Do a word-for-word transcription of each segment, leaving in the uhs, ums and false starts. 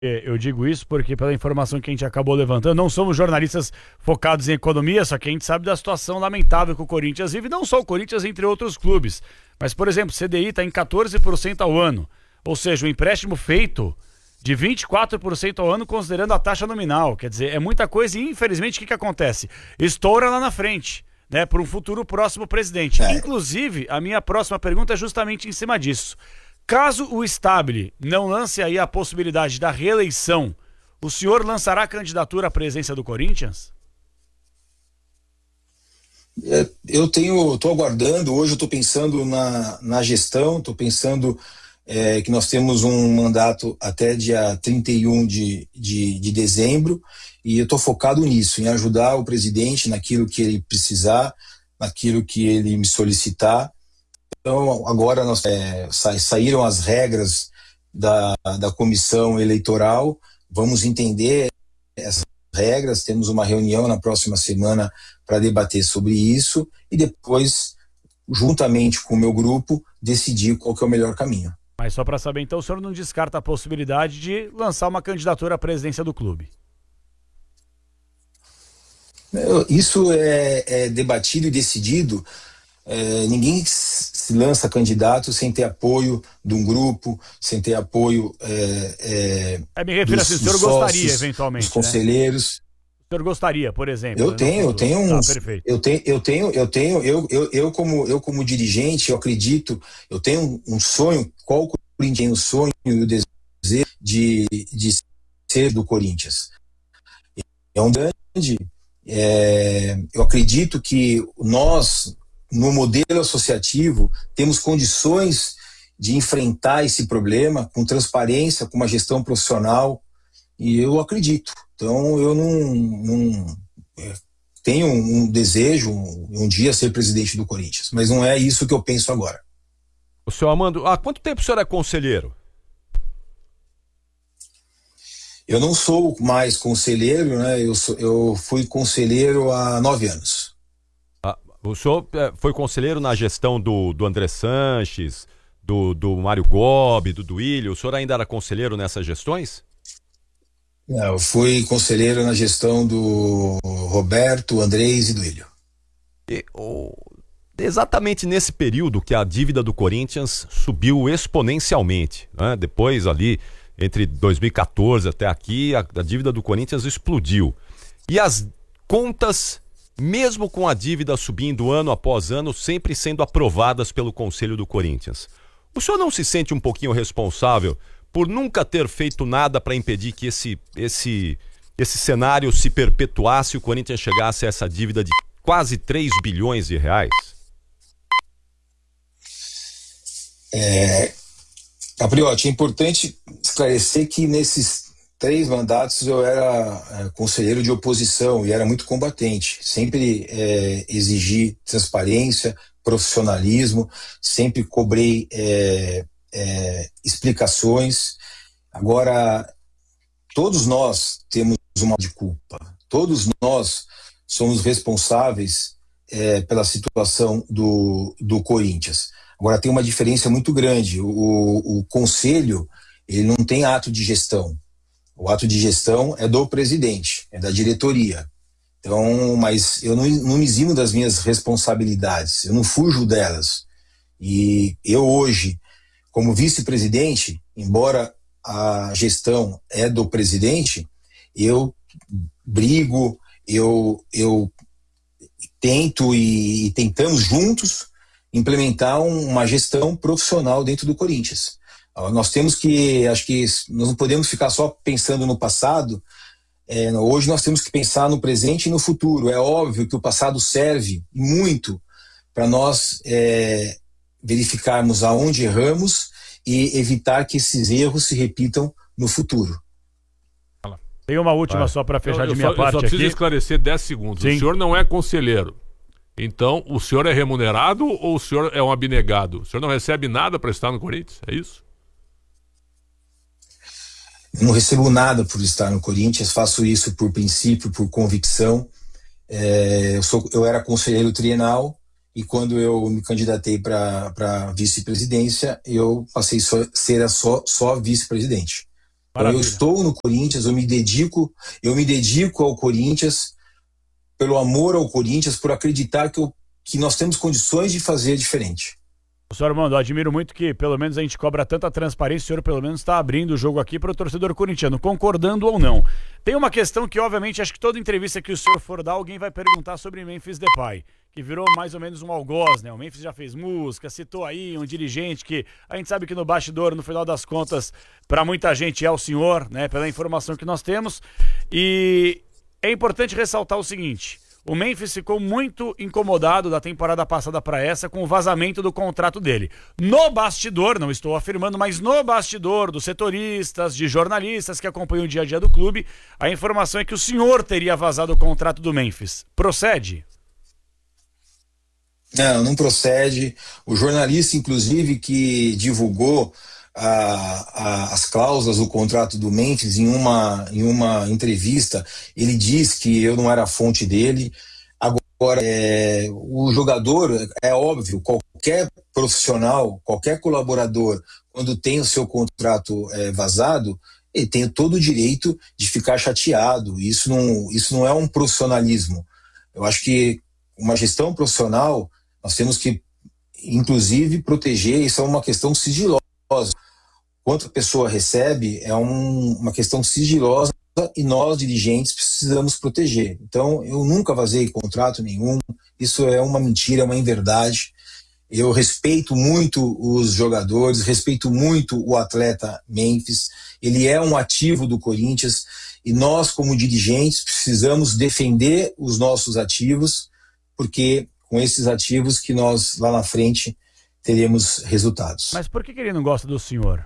É, eu digo isso porque, pela informação que a gente acabou levantando, não somos jornalistas focados em economia, só que a gente sabe da situação lamentável que o Corinthians vive, não só o Corinthians, entre outros clubes. Mas, por exemplo, o C D I está em quatorze por cento ao ano, ou seja, o empréstimo feito de vinte e quatro por cento ao ano, considerando a taxa nominal. Quer dizer, é muita coisa e, infelizmente, o que, que acontece? Estoura lá na frente, né, para um futuro próximo presidente. É. Inclusive, a minha próxima pergunta é justamente em cima disso. Caso o Stabile não lance aí a possibilidade da reeleição, o senhor lançará a candidatura à presidência do Corinthians? É, eu tenho, estou aguardando, hoje eu estou pensando na, na gestão, estou pensando é, que nós temos um mandato até dia trinta e um de, de, de dezembro, e eu estou focado nisso, em ajudar o presidente naquilo que ele precisar, naquilo que ele me solicitar. Então, agora nós, é, sa, saíram as regras da, da comissão eleitoral, vamos entender essas regras, temos uma reunião na próxima semana para debater sobre isso e depois, juntamente com o meu grupo, decidir qual que é o melhor caminho. Mas só para saber, então, o senhor não descarta a possibilidade de lançar uma candidatura à presidência do clube? Isso é, é debatido e decidido. É, ninguém se lança candidato sem ter apoio de um grupo, sem ter apoio é, é, é, me refiro dos, assim, o senhor dos gostaria, sócios, eventualmente, dos conselheiros. Né? O senhor gostaria, por exemplo? Eu né? tenho, eu tenho um, tá, perfeito. eu tenho, eu tenho, eu tenho, eu, eu, eu como, eu como dirigente, eu acredito, eu tenho um sonho, qual o Corinthians tem o sonho e o desejo de, de ser do Corinthians. É um grande, é, eu acredito que nós no modelo associativo, temos condições de enfrentar esse problema com transparência, com uma gestão profissional, e eu acredito. Então, eu não, não é, tenho um desejo, um, um dia ser presidente do Corinthians, mas não é isso que eu penso agora. O senhor Armando, há quanto tempo o senhor é conselheiro? Eu não sou mais conselheiro, né? Eu, sou, eu fui conselheiro há nove anos. O senhor foi conselheiro na gestão do, do André Sanches, do, do Mário Gobi, do Duílio. O senhor ainda era conselheiro nessas gestões? Não, eu fui conselheiro na gestão do Roberto, Andrés e Duílio. E, oh, exatamente nesse período que a dívida do Corinthians subiu exponencialmente, né? Depois ali, entre dois mil e quatorze até aqui, a, a dívida do Corinthians explodiu. E as contas, mesmo com a dívida subindo ano após ano, sempre sendo aprovadas pelo Conselho do Corinthians. O senhor não se sente um pouquinho responsável por nunca ter feito nada para impedir que esse, esse, esse cenário se perpetuasse e o Corinthians chegasse a essa dívida de quase três bilhões de reais? É, Capriotti, é importante esclarecer que nesses três mandatos eu era é, conselheiro de oposição e era muito combatente. Sempre é, exigi transparência, profissionalismo, sempre cobrei é, é, explicações. Agora, todos nós temos uma de culpa. Todos nós somos responsáveis é, pela situação do, do Corinthians. Agora, tem uma diferença muito grande. O, o conselho, ele não tem ato de gestão. O ato de gestão é do presidente, é da diretoria. Então, mas eu não, não me eximo das minhas responsabilidades, eu não fujo delas. E eu hoje, como vice-presidente, embora a gestão é do presidente, eu brigo, eu, eu tento e, e tentamos juntos implementar um, uma gestão profissional dentro do Corinthians. Nós temos que, acho que nós não podemos ficar só pensando no passado, é, hoje nós temos que pensar no presente e no futuro. É óbvio que o passado serve muito para nós é, verificarmos aonde erramos e evitar que esses erros se repitam no futuro. Tem uma última só para fechar eu, de minha só, parte eu só preciso aqui. esclarecer dez segundos. Sim. O senhor não é conselheiro. Então, o senhor é remunerado ou o senhor é um abnegado? O senhor não recebe nada para estar no Corinthians? É isso? Eu não recebo nada por estar no Corinthians, faço isso por princípio, por convicção. É, eu, sou, eu era conselheiro trienal e quando eu me candidatei para vice-presidência, eu passei a ser só, só vice-presidente. Então, eu estou no Corinthians, eu me dedico, eu me dedico ao Corinthians, pelo amor ao Corinthians, por acreditar que, eu, que nós temos condições de fazer diferente. O senhor Armando, eu admiro muito que pelo menos a gente cobra tanta transparência, o senhor pelo menos está abrindo o jogo aqui para o torcedor corintiano, concordando ou não. Tem uma questão que obviamente acho que toda entrevista que o senhor for dar, alguém vai perguntar sobre Memphis Depay, que virou mais ou menos um algoz, né? O Memphis já fez música, citou aí um dirigente que a gente sabe que no bastidor, no final das contas, para muita gente é o senhor, né? Pela informação que nós temos. E é importante ressaltar o seguinte: o Memphis ficou muito incomodado da temporada passada para essa com o vazamento do contrato dele. No bastidor, não estou afirmando, mas no bastidor dos setoristas, de jornalistas que acompanham o dia a dia do clube, a informação é que o senhor teria vazado o contrato do Memphis. Procede? Não, não procede. O jornalista, inclusive, que divulgou a, a, as cláusulas do contrato do Memphis em uma, em uma entrevista, ele diz que eu não era a fonte dele. Agora, é, o jogador, é óbvio, qualquer profissional, qualquer colaborador, quando tem o seu contrato é, vazado, ele tem todo o direito de ficar chateado. Isso não, isso não é um profissionalismo. Eu acho que uma gestão profissional, nós temos que, inclusive, proteger. Isso é uma questão sigilosa. Quanto a pessoa recebe é um, uma questão sigilosa e nós, dirigentes, precisamos proteger. Então, eu nunca vazei contrato nenhum. Isso é uma mentira, é uma inverdade. Eu respeito muito os jogadores, respeito muito o atleta Memphis. Ele é um ativo do Corinthians e nós, como dirigentes, precisamos defender os nossos ativos, porque com esses ativos que nós, lá na frente, teremos resultados. Mas por que, que ele não gosta do senhor?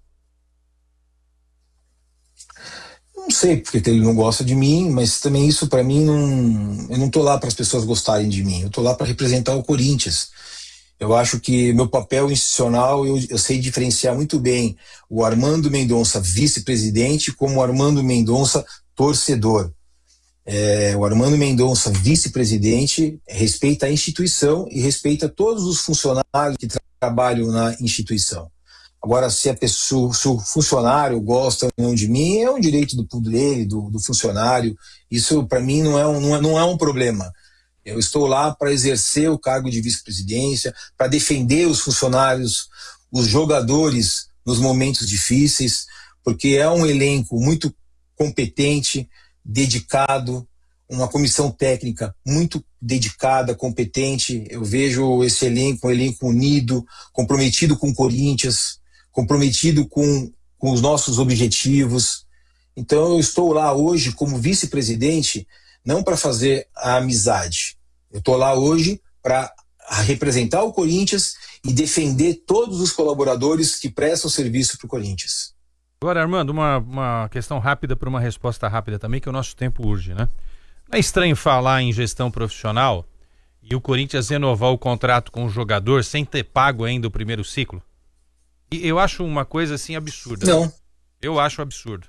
Não sei porque ele não gosta de mim, mas também isso para mim não... Eu não tô lá para as pessoas gostarem de mim, eu tô lá para representar o Corinthians. Eu acho que meu papel institucional, eu, eu sei diferenciar muito bem o Armando Mendonça, vice-presidente, como o Armando Mendonça, torcedor. É, o Armando Mendonça, vice-presidente, respeita a instituição e respeita todos os funcionários que tra trabalham na instituição. Agora, se a pessoa, se o funcionário gosta ou não de mim, é um direito do dele, do, do funcionário. Isso, para mim, não é, um, não, é, não é um problema. Eu estou lá para exercer o cargo de vice-presidência, para defender os funcionários, os jogadores nos momentos difíceis, porque é um elenco muito competente, dedicado, uma comissão técnica muito dedicada, competente. Eu vejo esse elenco, um elenco unido, comprometido com o Corinthians, comprometido com, com os nossos objetivos. Então eu estou lá hoje como vice-presidente, não para fazer a amizade. Eu estou lá hoje para representar o Corinthians e defender todos os colaboradores que prestam serviço para o Corinthians. Agora, Armando, uma, uma questão rápida para uma resposta rápida também, que o nosso tempo urge, né? Não é estranho falar em gestão profissional e o Corinthians renovar o contrato com o jogador sem ter pago ainda o primeiro ciclo? E eu acho uma coisa assim absurda. Não. Eu acho absurdo.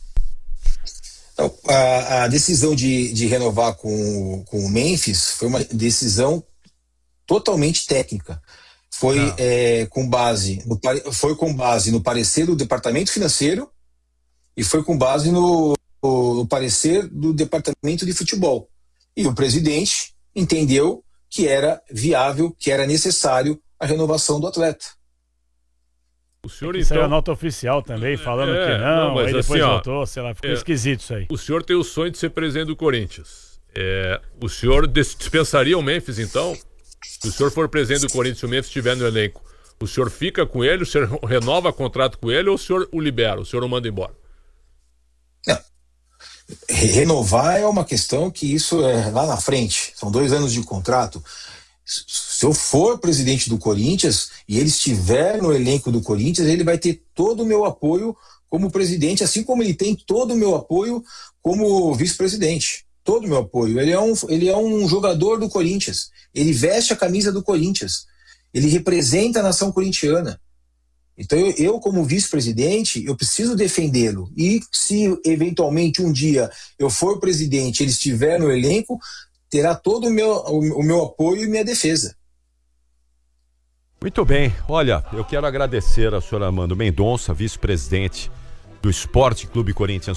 Então, a, a decisão de, de renovar com, com o Memphis foi uma decisão totalmente técnica. Foi, é, com base no, foi com base no parecer do Departamento Financeiro e foi com base no, no parecer do Departamento de Futebol. E o presidente entendeu que era viável, que era necessário a renovação do atleta. O senhor, é então... Saiu a então... nota oficial também, falando é, que não, não mas aí depois assim, voltou, ó, sei lá, ficou é, esquisito isso aí. O senhor tem o sonho de ser presidente do Corinthians. É, o senhor dispensaria o Memphis, então? Se o senhor for presidente do Corinthians e o Memphis estiver no elenco, o senhor fica com ele, o senhor renova contrato com ele ou o senhor o libera, o senhor o manda embora? Não. Renovar é uma questão que isso é lá na frente. São dois anos de contrato. Se eu for presidente do Corinthians e ele estiver no elenco do Corinthians, ele vai ter todo o meu apoio como presidente, assim como ele tem todo o meu apoio como vice-presidente. Todo o meu apoio. Ele é, um, ele é um jogador do Corinthians. Ele veste a camisa do Corinthians. Ele representa a nação corintiana. Então eu, eu como vice-presidente, eu preciso defendê-lo. E se eventualmente um dia eu for presidente e ele estiver no elenco, terá todo o meu, o, o meu apoio e minha defesa. Muito bem. Olha, eu quero agradecer ao senhor Armando Mendonça, vice-presidente do Esporte Clube Corinthians